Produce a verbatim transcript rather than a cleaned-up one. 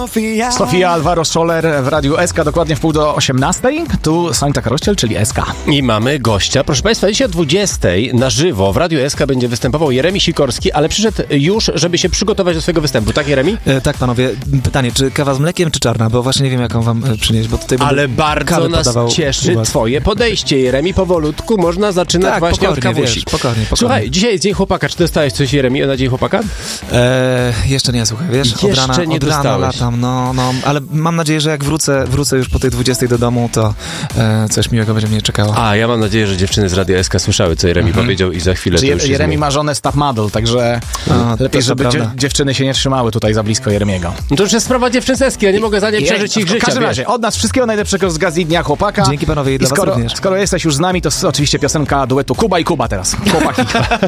Sofia. Sofia Alvaro Soler w Radiu S K, dokładnie w pół do osiemnastej. Tu Sanita Karościel, czyli S K. I mamy gościa. Proszę Państwa, dzisiaj o dwudziestej na żywo w Radiu S K będzie występował Jeremi Sikorski, ale przyszedł już, żeby się przygotować do swojego występu. Tak, Jeremi? E, tak, panowie. Pytanie, czy kawa z mlekiem, czy czarna? Bo właśnie nie wiem, jaką wam e, przynieść, bo tutaj Ale bardzo nas cieszy twoje podejście, Jeremi. Powolutku można zaczynać tak, właśnie od kawusi. Wiesz, pokornie, pokornie. Słuchaj, dzisiaj jest Dzień Chłopaka. Czy dostałeś coś, Jeremi, na Dzień Chłopaka? E, jeszcze nie, słuchaj, wiesz, Jeszcze od rana, nie od rana dostałeś. latam, no, no, ale mam nadzieję, że jak wrócę, wrócę już po tej dwudziestej do domu, to e, coś miłego będzie mnie czekało. A, ja mam nadzieję, że dziewczyny z Radia S K słyszały, co Jeremi mhm. powiedział i za chwilę Czy to już się Jeremi zmieni. ma żonę Stop Model, także no, lepiej, żeby prawda. dzie- dziewczyny się nie trzymały tutaj za blisko Jeremiego. No to już jest sprawa dziewczyn z Eski, ja nie mogę za nie przeżyć ich w życia. każdym wiesz. razie, od nas wszystkiego najlepszego z Gazdy Dnia Chłopaka. Dzięki panowie i dla I skoro, was również. skoro jesteś już z nami, to oczywiście piosenka duetu Kuba i Kuba teraz. Chłopaki.